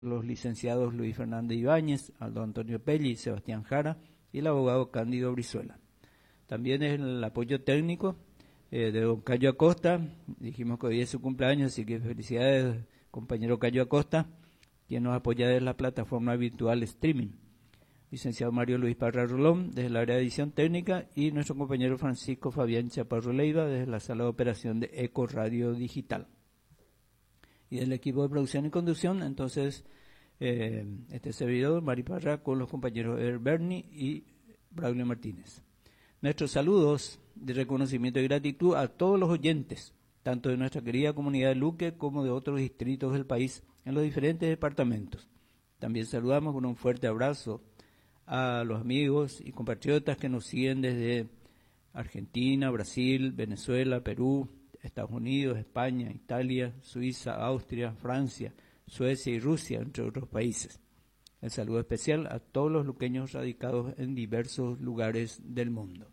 los licenciados Luis Fernández Ibáñez, Aldo Antonio Pelli, Sebastián Jara y el abogado Cándido Brizuela. También el apoyo técnico de don Cayo Acosta. Dijimos que hoy es su cumpleaños, así que felicidades, compañero Cayo Acosta, quien nos apoya desde la plataforma virtual streaming. Licenciado Mario Luis Parra Rolón, desde el área de edición técnica, y nuestro compañero Francisco Fabián Chaparro Leiva, desde la sala de operación de Eco Radio Digital. Y del equipo de producción y conducción, entonces, este servidor, Mari Parra, con los compañeros Berni y Braulio Martínez. Nuestros saludos de reconocimiento y gratitud a todos los oyentes, tanto de nuestra querida comunidad de Luque como de otros distritos del país, en los diferentes departamentos. También saludamos con un fuerte abrazo a los amigos y compatriotas que nos siguen desde Argentina, Brasil, Venezuela, Perú, Estados Unidos, España, Italia, Suiza, Austria, Francia, Suecia y Rusia, entre otros países. El saludo especial a todos los luqueños radicados en diversos lugares del mundo.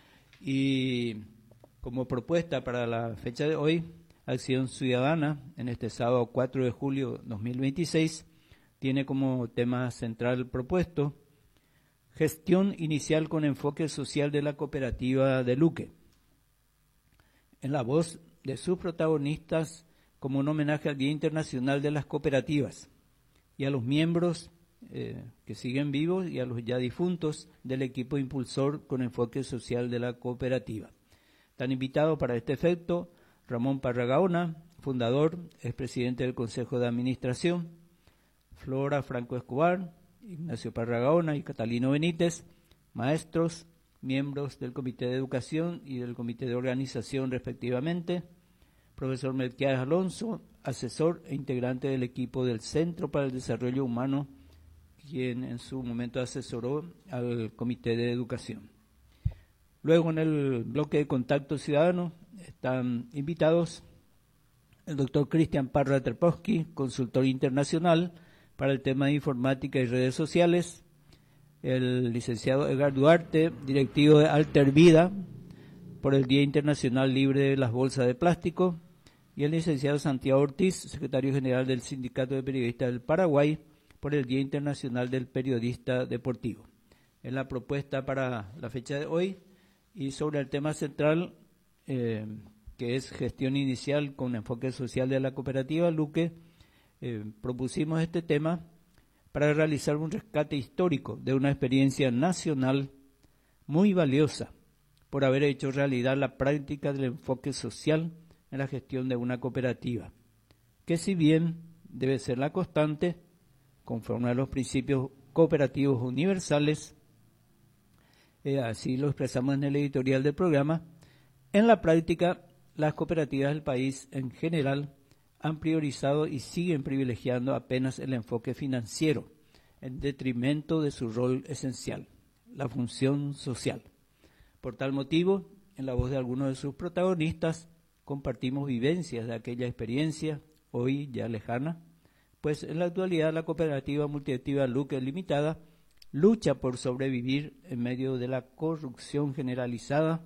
Y como propuesta para la fecha de hoy, Acción Ciudadana, en este sábado 4 de julio 2026, tiene como tema central propuesto Gestión inicial con enfoque social de la cooperativa de Luque, en la voz de sus protagonistas, como un homenaje al Día Internacional de las Cooperativas y a los miembros que siguen vivos y a los ya difuntos del equipo impulsor con enfoque social de la cooperativa. Están invitados para este efecto Ramón Parra Gaona, fundador, expresidente del Consejo de Administración, Flora Franco Escobar, Ignacio Parra Gaona y Catalino Benítez, maestros, miembros del Comité de Educación y del Comité de Organización respectivamente, profesor Melquiades Alonso, asesor e integrante del equipo del Centro para el Desarrollo Humano, quien en su momento asesoró al Comité de Educación. Luego, en el bloque de Contacto Ciudadano, están invitados el doctor Cristian Parra Terpowski, consultor internacional para el tema de informática y redes sociales, el licenciado Edgar Duarte, directivo de Alter Vida, por el Día Internacional Libre de las Bolsas de Plástico, y el licenciado Santiago Ortiz, secretario general del Sindicato de Periodistas del Paraguay, por el Día Internacional del Periodista Deportivo. Es la propuesta para la fecha de hoy, y sobre el tema central, que es gestión inicial con enfoque social de la cooperativa Luque, propusimos este tema para realizar un rescate histórico de una experiencia nacional muy valiosa por haber hecho realidad la práctica del enfoque social en la gestión de una cooperativa, que si bien debe ser la constante, conforme a los principios cooperativos universales, así lo expresamos en el editorial del programa, en la práctica las cooperativas del país en general han priorizado y siguen privilegiando apenas el enfoque financiero, en detrimento de su rol esencial, la función social. Por tal motivo, en la voz de algunos de sus protagonistas, compartimos vivencias de aquella experiencia, hoy ya lejana, pues en la actualidad la cooperativa multiactiva Luque Limitada lucha por sobrevivir en medio de la corrupción generalizada,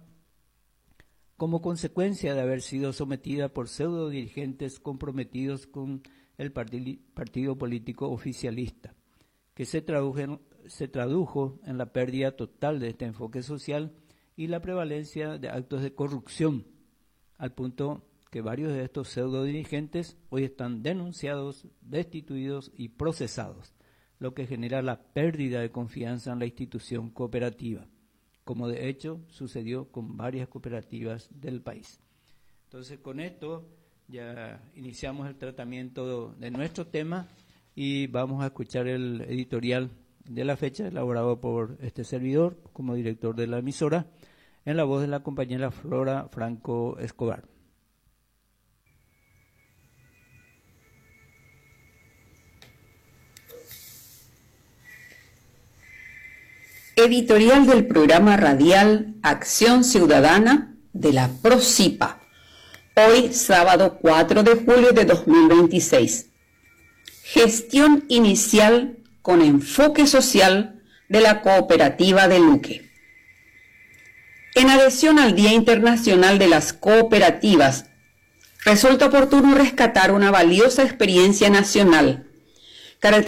como consecuencia de haber sido sometida por pseudo dirigentes comprometidos con el partido político oficialista, que se tradujo en la pérdida total de este enfoque social y la prevalencia de actos de corrupción, al punto que varios de estos pseudo dirigentes hoy están denunciados, destituidos y procesados, lo que genera la pérdida de confianza en la institución cooperativa, como de hecho sucedió con varias cooperativas del país. Entonces, con esto ya iniciamos el tratamiento de nuestro tema y vamos a escuchar el editorial de la fecha elaborado por este servidor como director de la emisora, en la voz de la compañera Flora Franco Escobar. Editorial del programa radial Acción Ciudadana de la PROCIPA, hoy sábado 4 de julio de 2026. Gestión inicial con enfoque social de la cooperativa de Luque. En adhesión al Día Internacional de las Cooperativas, resulta oportuno rescatar una valiosa experiencia nacional características